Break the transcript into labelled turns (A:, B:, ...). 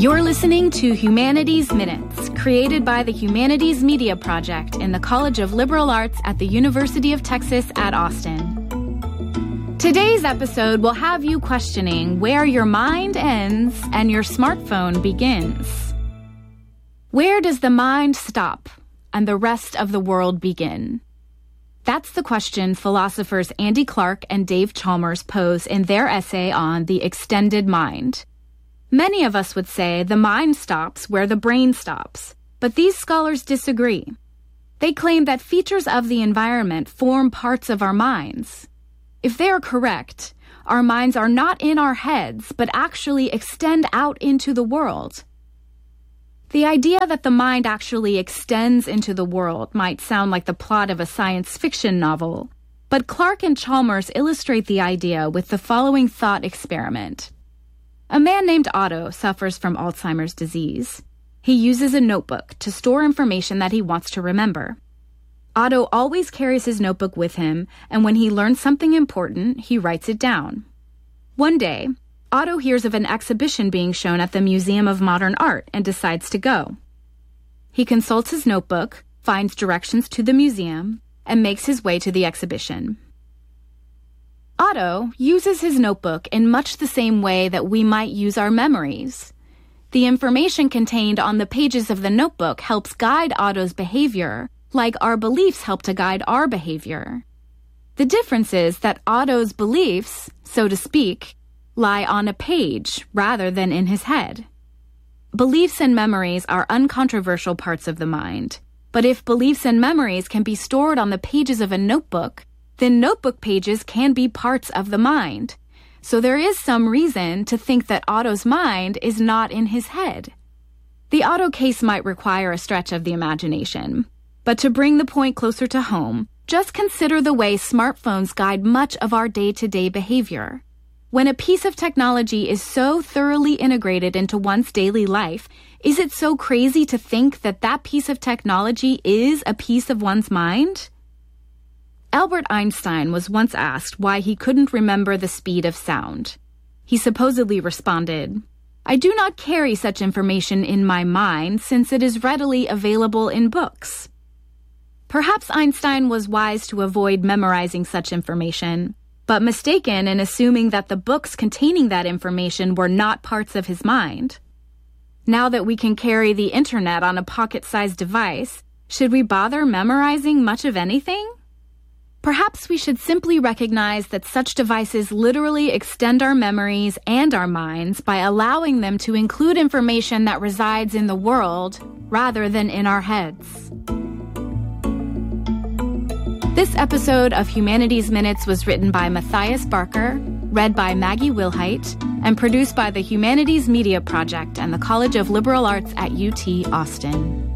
A: You're listening to Humanities Minutes, created by the Humanities Media Project in the College of Liberal Arts at the University of Texas at Austin. Today's episode will have you questioning where your mind ends and your smartphone begins. Where does the mind stop and the rest of the world begin? That's the question philosophers Andy Clark and Dave Chalmers pose in their essay on the extended mind. Many of us would say the mind stops where the brain stops, but these scholars disagree. They claim that features of the environment form parts of our minds. If they are correct, our minds are not in our heads, but actually extend out into the world. The idea that the mind actually extends into the world might sound like the plot of a science fiction novel, but Clark and Chalmers illustrate the idea with the following thought experiment. A man named Otto suffers from Alzheimer's disease. He uses a notebook to store information that he wants to remember. Otto always carries his notebook with him, and when he learns something important, he writes it down. One day, Otto hears of an exhibition being shown at the Museum of Modern Art and decides to go. He consults his notebook, finds directions to the museum, and makes his way to the exhibition. Otto uses his notebook in much the same way that we might use our memories. The information contained on the pages of the notebook helps guide Otto's behavior, like our beliefs help to guide our behavior. The difference is that Otto's beliefs, so to speak, lie on a page rather than in his head. Beliefs and memories are uncontroversial parts of the mind, but if beliefs and memories can be stored on the pages of a notebook, then notebook pages can be parts of the mind. So there is some reason to think that Otto's mind is not in his head. The Otto case might require a stretch of the imagination. But to bring the point closer to home, just consider the way smartphones guide much of our day-to-day behavior. When a piece of technology is so thoroughly integrated into one's daily life, is it so crazy to think that that piece of technology is a piece of one's mind? Albert Einstein was once asked why he couldn't remember the speed of sound. He supposedly responded, "I do not carry such information in my mind since it is readily available in books." Perhaps Einstein was wise to avoid memorizing such information, but mistaken in assuming that the books containing that information were not parts of his mind. Now that we can carry the internet on a pocket-sized device, should we bother memorizing much of anything? Perhaps we should simply recognize that such devices literally extend our memories and our minds by allowing them to include information that resides in the world rather than in our heads. This episode of Humanities Minutes was written by Matthias Barker, read by Maggie Wilhite, and produced by the Humanities Media Project and the College of Liberal Arts at UT Austin.